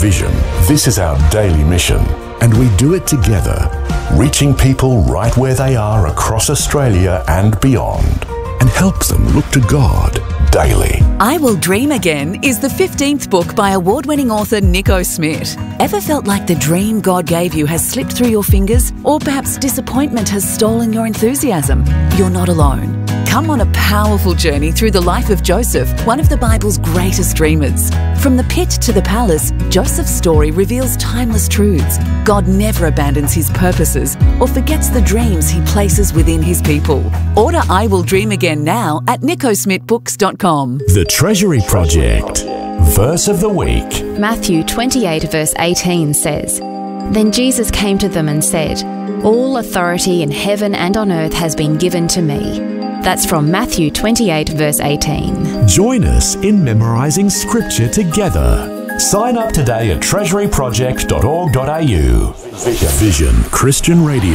Vision. This is our daily mission, and we do it together, reaching people right where they are across Australia and beyond, and help them look to God daily. I Will Dream Again is the 15th book by award-winning author Nico Smith. Ever felt like the dream God gave you has slipped through your fingers, or perhaps disappointment has stolen your enthusiasm? You're not alone. Come on a powerful journey through the life of Joseph, one of the Bible's greatest dreamers. From the pit to the palace, Joseph's story reveals timeless truths. God never abandons his purposes or forgets the dreams he places within his people. Order I Will Dream Again now at nicosmithbooks.com. The Treasury Project. Verse of the week. Matthew 28 verse 18 says, "Then Jesus came to them and said, 'All authority in heaven and on earth has been given to me.'" That's from Matthew 28 verse 18. Join us in memorising Scripture together. Sign up today at treasuryproject.org.au. Vision Christian Radio.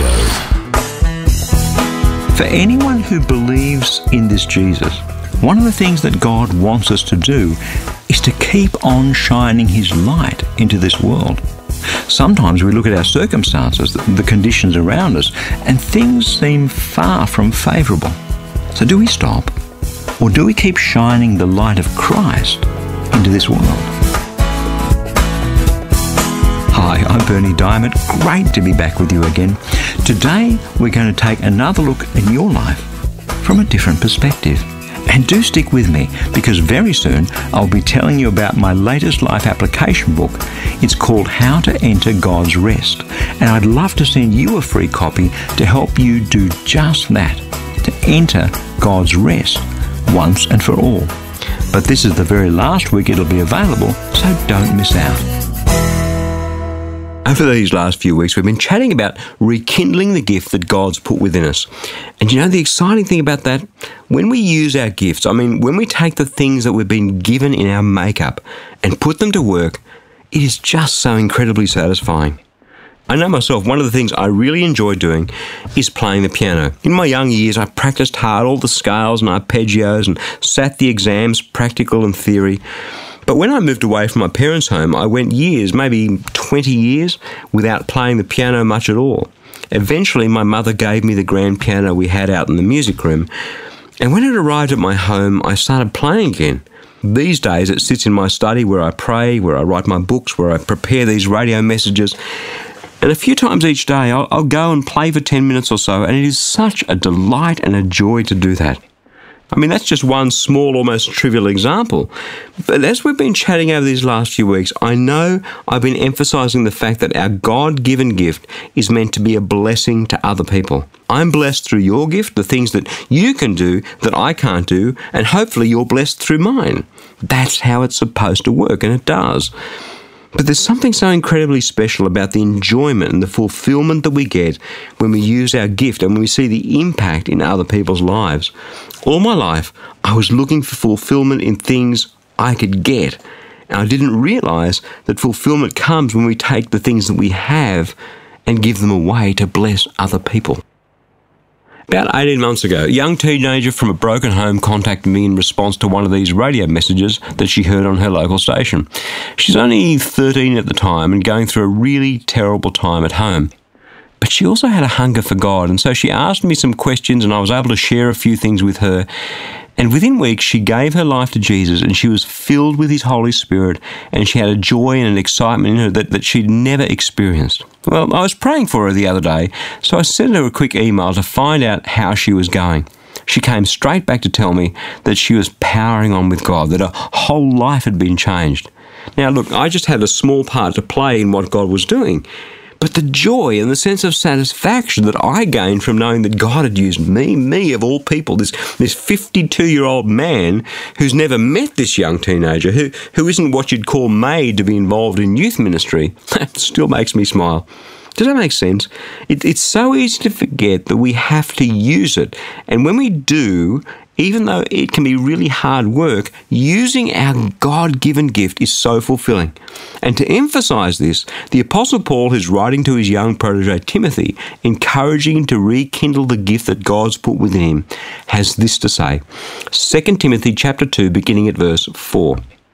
For anyone who believes in this Jesus, one of the things that God wants us to do is to keep on shining His light into this world. Sometimes we look at our circumstances, the conditions around us, and things seem far from favourable. So do we stop, or do we keep shining the light of Christ into this world? Hi, I'm Bernie Diamond. Great to be back with you again. Today we're going to take another look in your life from a different perspective. And do stick with me, because very soon I'll be telling you about my latest life application book. It's called How to Enter God's Rest. And I'd love to send you a free copy to help you do just that, to enter God's rest once and for all. But this is the very last week it'll be available, so don't miss out. Over these last few weeks, we've been chatting about rekindling the gift that God's put within us. And you know, the exciting thing about that, when we use our gifts, when we take the things that we've been given in our makeup and put them to work, it is just so incredibly satisfying. I know myself, one of the things I really enjoy doing is playing the piano. In my young years, I practiced hard all the scales and arpeggios and sat the exams, practical and theory. But when I moved away from my parents' home, I went years, maybe 20 years, without playing the piano much at all. Eventually, my mother gave me the grand piano we had out in the music room, and when it arrived at my home, I started playing again. These days, it sits in my study where I pray, where I write my books, where I prepare these radio messages. And a few times each day, I'll go and play for 10 minutes or so, and it is such a delight and a joy to do that. That's just one small, almost trivial example. But as we've been chatting over these last few weeks, I know I've been emphasising the fact that our God-given gift is meant to be a blessing to other people. I'm blessed through your gift, the things that you can do that I can't do, and hopefully you're blessed through mine. That's how it's supposed to work, and it does. But there's something so incredibly special about the enjoyment and the fulfillment that we get when we use our gift and when we see the impact in other people's lives. All my life, I was looking for fulfillment in things I could get. And I didn't realise that fulfillment comes when we take the things that we have and give them away to bless other people. About 18 months ago, a young teenager from a broken home contacted me in response to one of these radio messages that she heard on her local station. She's only 13 at the time and going through a really terrible time at home. But she also had a hunger for God, and so she asked me some questions and I was able to share a few things with her. And within weeks, she gave her life to Jesus and she was filled with His Holy Spirit, and she had a joy and an excitement in her that she'd never experienced. Well, I was praying for her the other day, so I sent her a quick email to find out how she was going. She came straight back to tell me that she was powering on with God, that her whole life had been changed. Now look, I just had a small part to play in what God was doing. But the joy and the sense of satisfaction that I gained from knowing that God had used me of all people, this 52-year-old man who's never met this young teenager, who isn't what you'd call made to be involved in youth ministry, that still makes me smile. Does that make sense? It's so easy to forget that we have to use it. And when we do, even though it can be really hard work, using our God-given gift is so fulfilling. And to emphasise this, the Apostle Paul is writing to his young protege Timothy, encouraging him to rekindle the gift that God's put within him, has this to say. 2 Timothy chapter 2, beginning at verse 4.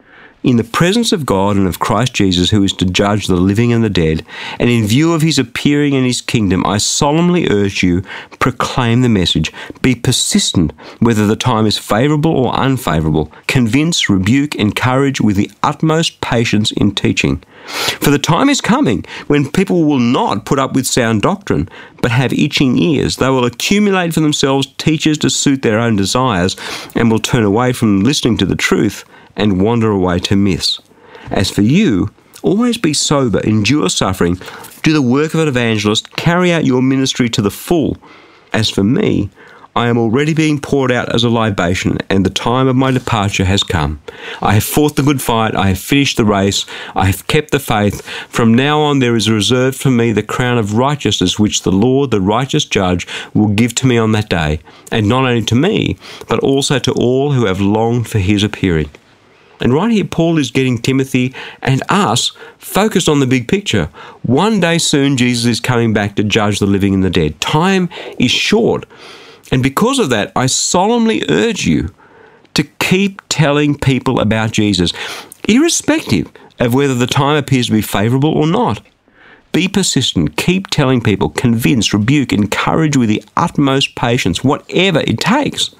In the presence of God and of Christ Jesus, who is to judge the living and the dead, and in view of his appearing in his kingdom, I solemnly urge you, proclaim the message. Be persistent, whether the time is favourable or unfavourable. Convince, rebuke, encourage with the utmost patience in teaching. For the time is coming when people will not put up with sound doctrine, but have itching ears. They will accumulate for themselves teachers to suit their own desires, and will turn away from listening to the truth and wander away to myths. As for you, always be sober, endure suffering, do the work of an evangelist, carry out your ministry to the full. As for me, I am already being poured out as a libation, and the time of my departure has come. I have fought the good fight, I have finished the race, I have kept the faith. From now on there is reserved for me the crown of righteousness, which the Lord, the righteous judge, will give to me on that day, and not only to me, but also to all who have longed for his appearing. And right here, Paul is getting Timothy and us focused on the big picture. One day soon, Jesus is coming back to judge the living and the dead. Time is short. And because of that, I solemnly urge you to keep telling people about Jesus, irrespective of whether the time appears to be favourable or not. Be persistent. Keep telling people. Convince, rebuke, encourage with the utmost patience, whatever it takes.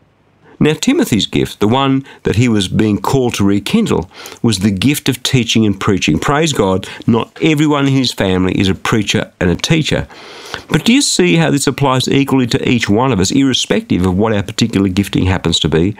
Now, Timothy's gift, the one that he was being called to rekindle, was the gift of teaching and preaching. Praise God, not everyone in his family is a preacher and a teacher. But do you see how this applies equally to each one of us, irrespective of what our particular gifting happens to be?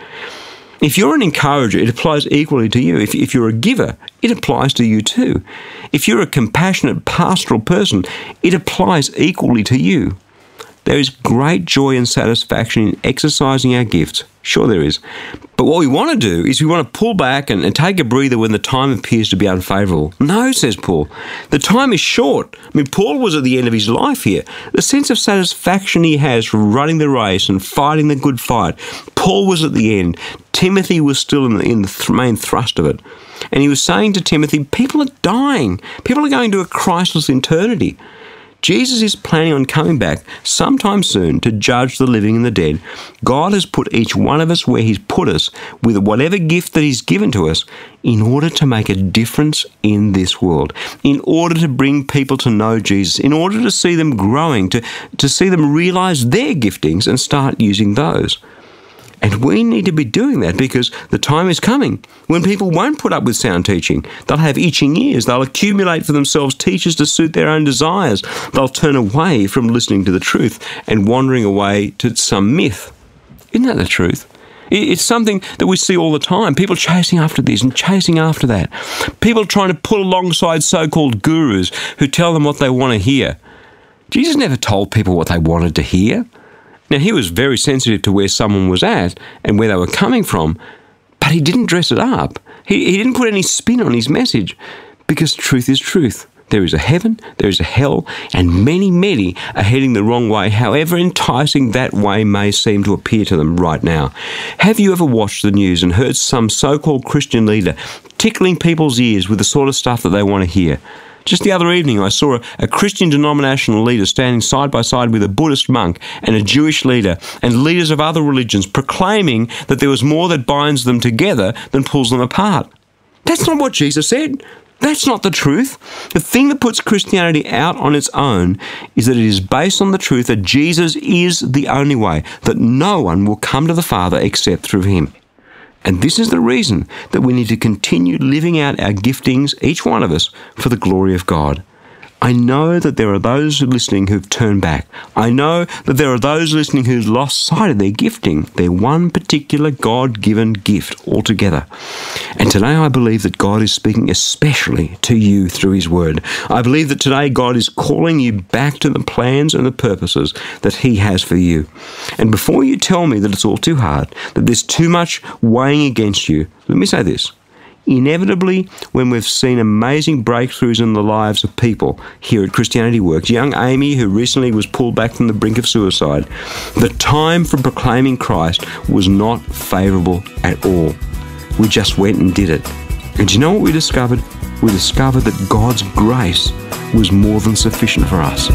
If you're an encourager, it applies equally to you. If you're a giver, it applies to you too. If you're a compassionate pastoral person, it applies equally to you. There is great joy and satisfaction in exercising our gifts. Sure there is. But what we want to do is we want to pull back and take a breather when the time appears to be unfavourable. No, says Paul. The time is short. I mean, Paul was at the end of his life here. The sense of satisfaction he has from running the race and fighting the good fight. Paul was at the end. Timothy was still in the main thrust of it. And he was saying to Timothy, people are dying. People are going to a Christless eternity. Jesus is planning on coming back sometime soon to judge the living and the dead. God has put each one of us where he's put us with whatever gift that he's given to us in order to make a difference in this world, in order to bring people to know Jesus, in order to see them growing, to see them realize their giftings and start using those. And we need to be doing that because the time is coming when people won't put up with sound teaching. They'll have itching ears. They'll accumulate for themselves teachers to suit their own desires. They'll turn away from listening to the truth and wandering away to some myth. Isn't that the truth? It's something that we see all the time. People chasing after this and chasing after that. People trying to pull alongside so-called gurus who tell them what they want to hear. Jesus never told people what they wanted to hear. Now, he was very sensitive to where someone was at and where they were coming from, but he didn't dress it up. He didn't put any spin on his message because truth is truth. There is a heaven, there is a hell, and many, many are heading the wrong way, however enticing that way may seem to appear to them right now. Have you ever watched the news and heard some so-called Christian leader tickling people's ears with the sort of stuff that they want to hear? Just the other evening, I saw a Christian denominational leader standing side by side with a Buddhist monk and a Jewish leader and leaders of other religions proclaiming that there was more that binds them together than pulls them apart. That's not what Jesus said. That's not the truth. The thing that puts Christianity out on its own is that it is based on the truth that Jesus is the only way, that no one will come to the Father except through him. And this is the reason that we need to continue living out our giftings, each one of us, for the glory of God. I know that there are those listening who've turned back. I know that there are those listening who've lost sight of their gifting, their one particular God-given gift altogether. And today I believe that God is speaking especially to you through his word. I believe that today God is calling you back to the plans and the purposes that he has for you. And before you tell me that it's all too hard, that there's too much weighing against you, let me say this. Inevitably, when we've seen amazing breakthroughs in the lives of people here at Christianity Works, young Amy, who recently was pulled back from the brink of suicide, the time for proclaiming Christ was not favourable at all. We just went and did it. And do you know what we discovered? We discovered that God's grace was more than sufficient for us.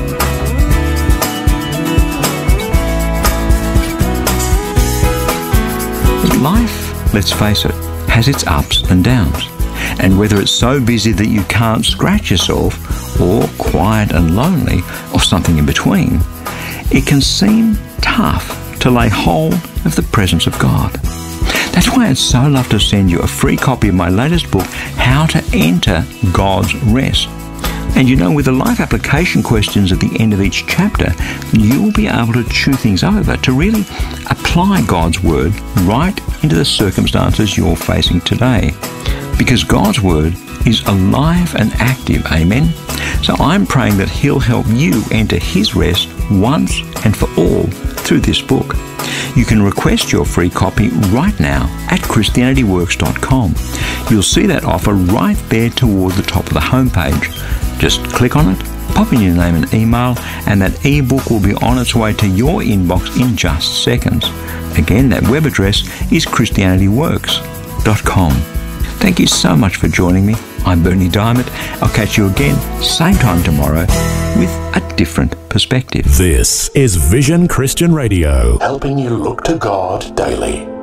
Life, let's face it, has its ups and downs. And whether it's so busy that you can't scratch yourself, or quiet and lonely, or something in between, it can seem tough to lay hold of the presence of God. That's why I'd so love to send you a free copy of my latest book, How to Enter God's Rest. And you know, with the life application questions at the end of each chapter, you will be able to chew things over to really apply God's Word right into the circumstances you're facing today. Because God's Word is alive and active, amen? So I'm praying that He'll help you enter His rest once and for all through this book. You can request your free copy right now at ChristianityWorks.com. You'll see that offer right there toward the top of the homepage. Just click on it, pop in your name and email, and that ebook will be on its way to your inbox in just seconds. Again, that web address is ChristianityWorks.com. Thank you so much for joining me. I'm Berni Dymet. I'll catch you again, same time tomorrow, with a different perspective. This is Vision Christian Radio, helping you look to God daily.